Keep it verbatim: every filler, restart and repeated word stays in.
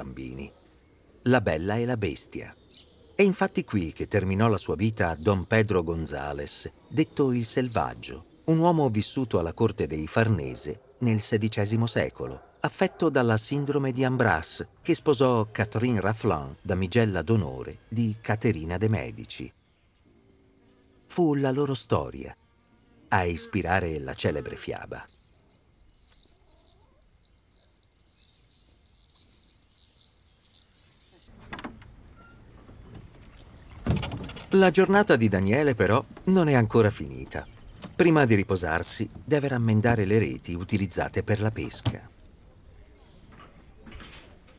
bambini. La Bella e la Bestia. È infatti qui che terminò la sua vita Don Pedro González, detto il Selvaggio, un uomo vissuto alla corte dei Farnese nel sedicesimo secolo, affetto dalla sindrome di Ambras, che sposò Catherine Rafflin, damigella d'onore di Caterina de' Medici. Fu la loro storia a ispirare la celebre fiaba. La giornata di Daniele, però, non è ancora finita. Prima di riposarsi, deve rammendare le reti utilizzate per la pesca.